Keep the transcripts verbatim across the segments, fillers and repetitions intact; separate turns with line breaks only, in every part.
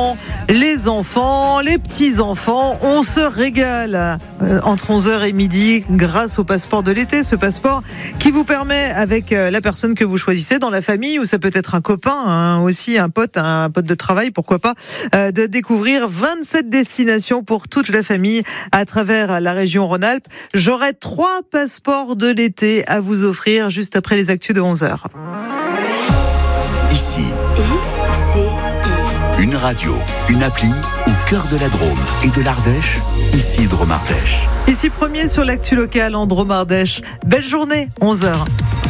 parents, les enfants, les petits-enfants. On se régale euh, entre onze heures et midi grâce au passeport de l'été. Ce passeport qui vous permet, avec euh, la personne que vous choisissez dans la famille, ou ça peut être un copain, hein, aussi un pote, un pote de travail, pourquoi pas, euh, de découvrir vingt-sept destinations pour toute la famille à travers la région Rhône-Alpes. J'aurai trois passeports de l'été à vous offrir juste après les actus de onze heures.
Ici,
I C I.
une radio, une appli au cœur de la Drôme et de l'Ardèche. Ici Drôme Ardèche.
Ici premier sur l'actu locale en Drôme Ardèche. Belle journée, onze heures.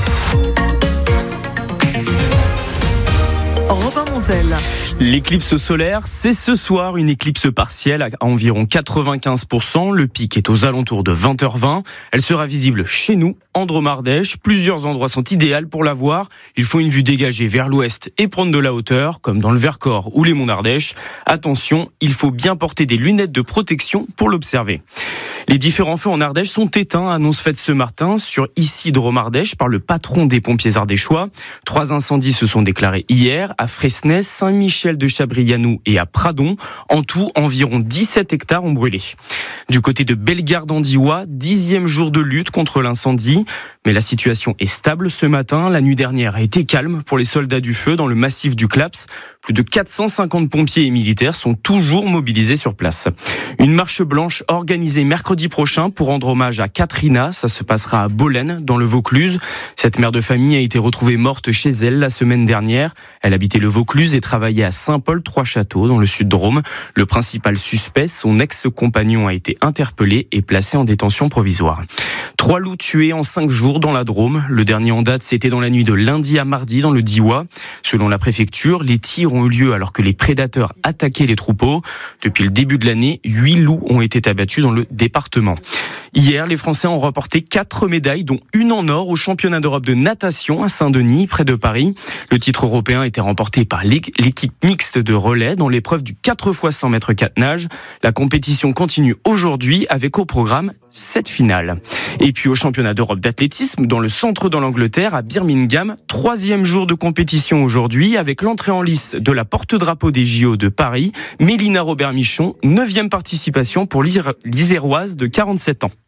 Robin Montel.
L'éclipse solaire, c'est ce soir une éclipse partielle à environ quatre-vingt-quinze pour cent. Le pic est aux alentours de vingt heures vingt. Elle sera visible chez nous, en Drôme Ardèche. Plusieurs endroits sont idéaux pour la voir. Il faut une vue dégagée vers l'ouest et prendre de la hauteur, comme dans le Vercors ou les monts d'Ardèche. Attention, il faut bien porter des lunettes de protection pour l'observer. Les différents feux en Ardèche sont éteints, annonce faite ce matin sur Ici Drôme Ardèche par le patron des pompiers ardéchois. Trois incendies se sont déclarés hier à Fresnay, Saint-Michel de Chabrianou et à Pradon. En tout, environ dix-sept hectares ont brûlé. Du côté de Bellegarde-en-Diois, dixième jour de lutte contre l'incendie. Mais la situation est stable ce matin. La nuit dernière a été calme pour les soldats du feu dans le massif du Claps. Plus de quatre cent cinquante pompiers et militaires sont toujours mobilisés sur place. Une marche blanche organisée mercredi prochain pour rendre hommage à Katrina. Ça se passera à Bolène, dans le Vaucluse. Cette mère de famille a été retrouvée morte chez elle la semaine dernière. Elle habitait le Vaucluse et travaillait à Saint-Paul-Trois-Châteaux, dans le sud de Drôme. Le principal suspect, son ex-compagnon, a été interpellé et placé en détention provisoire. Trois loups tués en cinq jours dans la Drôme. Le dernier en date, c'était dans la nuit de lundi à mardi dans le Diois. Selon la préfecture, les tirs ont eu lieu alors que les prédateurs attaquaient les troupeaux. Depuis le début de l'année, huit loups ont été abattus dans le département. Hier, les Français ont remporté quatre médailles, dont une en or au championnat d'Europe de natation à Saint-Denis, près de Paris. Le titre européen a été remporté par l'équipe mixte de relais dans l'épreuve du quatre fois cent mètres quatre nage. La compétition continue aujourd'hui avec au programme sept finales. Et puis au championnat d'Europe d'athlétisme dans le centre de l'Angleterre à Birmingham, troisième jour de compétition aujourd'hui avec l'entrée en lice de la porte-drapeau des J O de Paris, Mélina Robert-Michon, neuvième participation pour l'Iséroise de quarante-sept ans.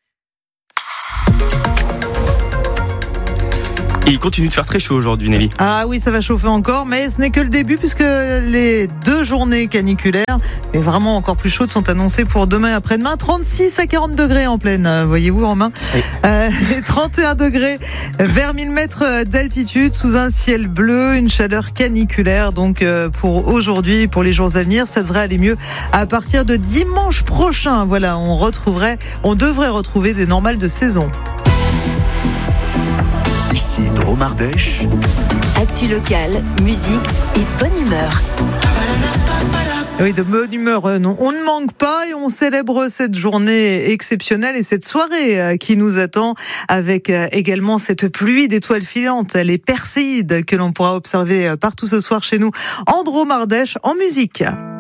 Et il continue de faire très chaud aujourd'hui, Nelly.
Ah oui, ça va chauffer encore, mais ce n'est que le début puisque les deux journées caniculaires, mais vraiment encore plus chaudes, sont annoncées pour demain et après-demain. trente-six à quarante degrés en pleine, voyez-vous en main. Oui. Euh, trente et un degrés vers mille mètres d'altitude sous un ciel bleu, une chaleur caniculaire. Donc pour aujourd'hui, pour les jours à venir, ça devrait aller mieux à partir de dimanche prochain. Voilà, on retrouverait, on devrait retrouver des normales de saison.
Ici Drôme Ardèche.
Actu locale, musique et bonne humeur.
Oui, de bonne humeur, euh, non. On ne manque pas et on célèbre cette journée exceptionnelle et cette soirée euh, qui nous attend avec euh, également cette pluie d'étoiles filantes, les Perséides que l'on pourra observer euh, partout ce soir chez nous en Drôme Ardèche en musique.